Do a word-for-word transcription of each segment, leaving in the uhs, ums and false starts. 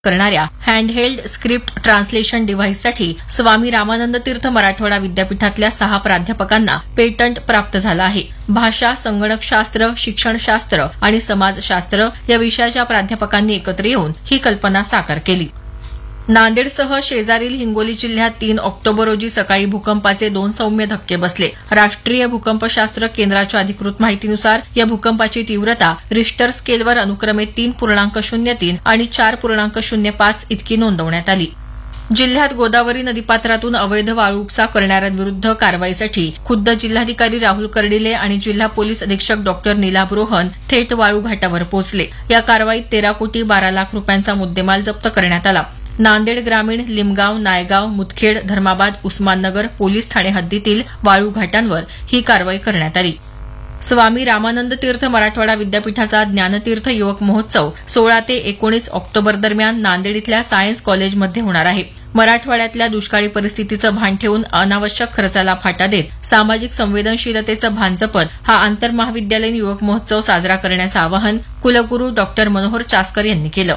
करणाऱ्या handheld script translation डिव्हाइससाठी Swami Ramanand तीर्थ मराठवाडा विद्यापीठातल्या सहा प्राध्यापकांना पेटंट प्राप्त झालं आहे. भाषा, संगणकशास्त्र, शिक्षणशास्त्र आणि समाजशास्त्र या विषयाच्या प्राध्यापकांनी एकत्र येऊन ही कल्पना साकार केली. नांदेडसह शेजारील हिंगोली जिल्ह्यात तीन ऑक्टोबर रोजी सकाळी भूकंपाचे दोन सौम्य धक्के बसले. राष्ट्रीय भूकंपशास्त्र केंद्राच्या अधिकृत माहितीनुसार या भूकंपाची तीव्रता रिश्टर स्केलवर अनुक्रमे तीन पूर्णांक शून्य तीन आणि चार पूर्णांक शून्य पाच इतकी नोंदवण्यात आली. जिल्ह्यात गोदावरी नदीपात्रातून अवैध वाळू उपसा करणाऱ्यांविरुद्ध कारवाईसाठी खुद्द जिल्हाधिकारी राहुल कर्डिले आणि जिल्हा पोलीस अधीक्षक डॉक्टर नीलाभ रोहन थेट वाळू घाटावर पोहोचले. या कारवाईत तेरा कोटी बारा लाख रुपयांचा मुद्देमाल जप्त करण्यात आला. नांदेड ग्रामीण, लिमगाव, नायगाव, मुदखेड, धर्माबाद, उस्माननगर पोलीस ठाणे हद्दीतील वाळू घाटांवर ही कारवाई करण्यात आली. स्वामी रामानंद तीर्थ मराठवाडा विद्यापीठाचा ज्ञानतीर्थ युवक महोत्सव सोळा ते एकोणीस ऑक्टोबर दरम्यान नांदेड इथल्या सायन्स कॉलेजमध्ये होणार आहे. मराठवाड्यातल्या दुष्काळी परिस्थितीचं भान ठेवून अनावश्यक खर्चाला फाटा देत सामाजिक संवेदनशीलतेचं भान जपत हा आंतरमहाविद्यालयीन युवक महोत्सव साजरा करण्याचं आवाहन कुलगुरू डॉक्टर मनोहर चास्कर यांनी केलं.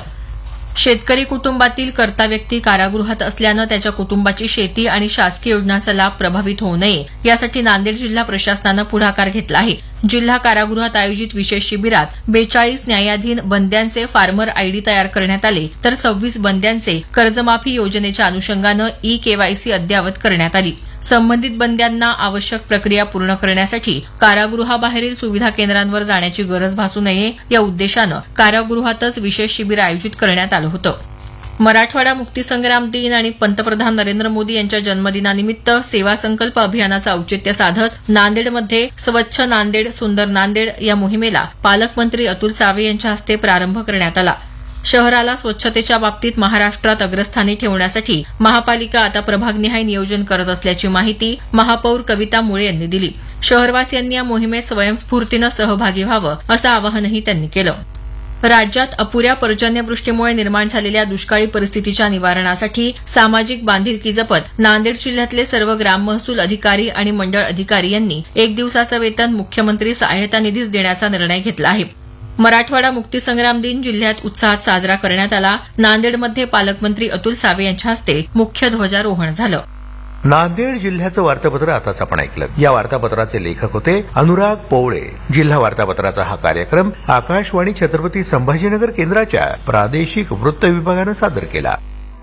शेतकरी कुटुंबातील कर्ता व्यक्ती कारागृहात असल्यानं त्याच्या कुटुंबाची शेती आणि शासकीय योजनांचा लाभ प्रभावित होऊ नये यासाठी नांदेड जिल्हा प्रशासनानं पुढाकार घेतला आहे. जिल्हा कारागृहात आयोजित विशेष शिबिरात बेचाळीस न्यायाधीन बंद्यांचे फार्मर आयडी तयार करण्यात आले, तर सव्वीस बंद्यांचे कर्जमाफी योजनेच्या अनुषंगानं ई केवायसी अद्ययावत करण्यात आली. संबंधित बंद्यांना आवश्यक प्रक्रिया पूर्ण करण्यासाठी कारागृहाबाहेरील सुविधा केंद्रांवर जाण्याची गरज भासू नये या उद्देशानं कारागृहातच विशेष शिबिर आयोजित करण्यात आलं होतं. मराठवाडा मुक्तीसंग्राम दिन आणि पंतप्रधान नरेंद्र मोदी यांच्या जन्मदिनानिमित्त सेवा संकल्प अभियानाचं औचित्य साधत नांदेडमध्ये स्वच्छ नांदेड सुंदर नांदेड या मोहिमेला पालकमंत्री अतुल सावे यांच्या हस्ते प्रारंभ करण्यात आला. शहराला स्वच्छतेच्या बाबतीत महाराष्ट्रात अग्रस्थानी ठेवण्यासाठी महापालिका आता प्रभागनिहाय नियोजन करत असल्याची माहिती महापौर कविता मुळे यांनी दिली. शहरवासियांनी या मोहिमेत स्वयंस्फूर्तीनं सहभागी व्हावं असं आवाहनही त्यांनी केलं. राज्यात अपुऱ्या पर्जन्यवृष्टीमुळे निर्माण झालेल्या दुष्काळी परिस्थितीच्या निवारणासाठी सामाजिक बांधिलकी जपत नांदेड जिल्ह्यातले सर्व ग्राम महसूल अधिकारी आणि मंडळ अधिकारी यांनी एक दिवसाचं वेतन मुख्यमंत्री सहाय्यता निधीस देण्याचा निर्णय घेतला आहे. मराठवाडा मुक्तीसंग्राम दिन जिल्ह्यात उत्साहात साजरा करण्यात आला. नांदेडमध्ये पालकमंत्री अतुल सावे यांच्या हस्ते मुख्य ध्वजारोहण झालं. नांदेड जिल्ह्याचं वार्तापत्र आताच आपण ऐकलं. या वार्तापत्राचे लेखक होते अनुराग पोवळे. जिल्हा वार्तापत्राचा हा कार्यक्रम आकाशवाणी छत्रपती संभाजीनगर केंद्राच्या प्रादेशिक वृत्त विभागानं सादर केला.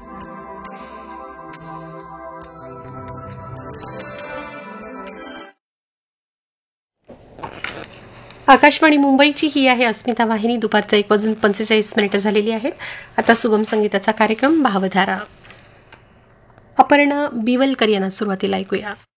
आकाशवाणी मुंबईची ही आहे अस्मिता वाहिनी. दुपारचा एक वाजून पंचेचाळीस मिनिटं झालेली आहेत. आता सुगम संगीताचा कार्यक्रम भावधारा. अपर्णा बिवलकर यांना सुरुवातीला ऐकूया.